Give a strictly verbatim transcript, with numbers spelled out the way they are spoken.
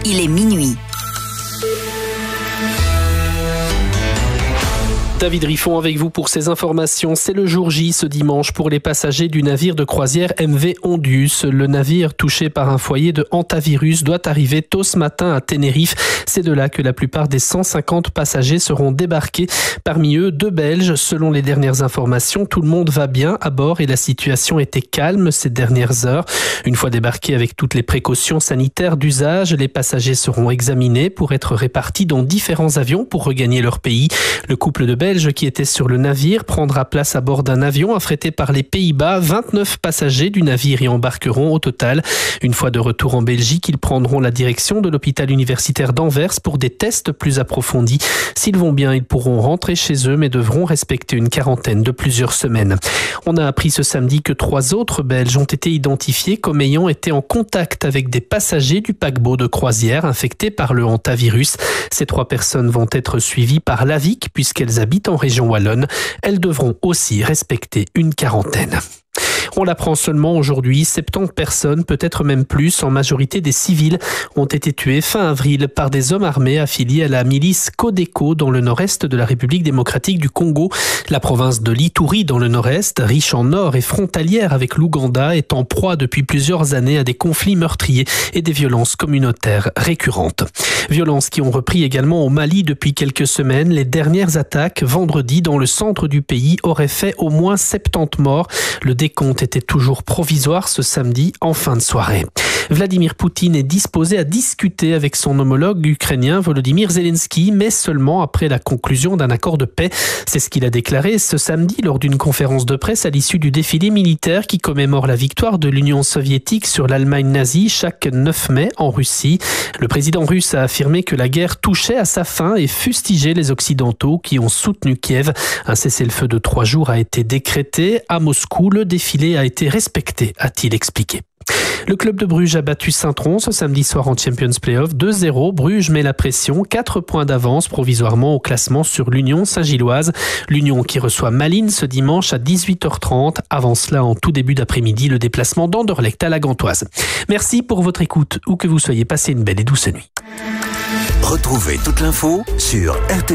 il est minuit. David Riffon avec vous pour ces informations. C'est le jour J ce dimanche pour les passagers du navire de croisière M V Ondius. Le navire touché par un foyer de hantavirus doit arriver tôt ce matin à Tenerife. C'est de là que la plupart des cent cinquante passagers seront débarqués. Parmi eux, deux Belges. Selon les dernières informations, tout le monde va bien à bord et la situation était calme ces dernières heures. Une fois débarqués avec toutes les précautions sanitaires d'usage, les passagers seront examinés pour être répartis dans différents avions pour regagner leur pays. Le couple de Belges qui était sur le navire prendra place à bord d'un avion affrété par les Pays-Bas. vingt-neuf passagers du navire y embarqueront au total. Une fois de retour en Belgique, ils prendront la direction de l'hôpital universitaire d'Anvers pour des tests plus approfondis. S'ils vont bien, ils pourront rentrer chez eux mais devront respecter une quarantaine de plusieurs semaines. On a appris ce samedi que trois autres Belges ont été identifiés comme ayant été en contact avec des passagers du paquebot de croisière infectés par le hantavirus. Ces trois personnes vont être suivies par l'A V I C puisqu'elles habitent en région wallonne. Elles devront aussi respecter une quarantaine. On l'apprend seulement aujourd'hui, soixante-dix personnes, peut-être même plus, en majorité des civils, ont été tuées fin avril par des hommes armés affiliés à la milice Codeco dans le nord-est de la République démocratique du Congo. La province de l'Ituri dans le nord-est, riche en or et frontalière avec l'Ouganda, est en proie depuis plusieurs années à des conflits meurtriers et des violences communautaires récurrentes. Violences qui ont repris également au Mali depuis quelques semaines. Les dernières attaques, vendredi, dans le centre du pays, auraient fait au moins soixante-dix morts. Le décompte était toujours provisoire ce samedi en fin de soirée. Vladimir Poutine est disposé à discuter avec son homologue ukrainien Volodymyr Zelensky, mais seulement après la conclusion d'un accord de paix. C'est ce qu'il a déclaré ce samedi lors d'une conférence de presse à l'issue du défilé militaire qui commémore la victoire de l'Union soviétique sur l'Allemagne nazie chaque neuf mai en Russie. Le président russe a affirmé que la guerre touchait à sa fin et fustigé les Occidentaux qui ont soutenu Kiev. Un cessez-le-feu de trois jours a été décrété. À Moscou, le défilé a été respecté, a-t-il expliqué. Le club de Bruges a battu Saint-Tron ce samedi soir en Champions Playoff deux zéro. Bruges met la pression, quatre points d'avance provisoirement au classement sur l'Union Saint-Gilloise. L'Union qui reçoit Malines ce dimanche à dix-huit heures trente. Avant cela, en tout début d'après-midi, le déplacement d'Anderlecht à la Gantoise. Merci pour votre écoute, où que vous soyez. Passez une belle et douce nuit. Retrouvez toute l'info sur R T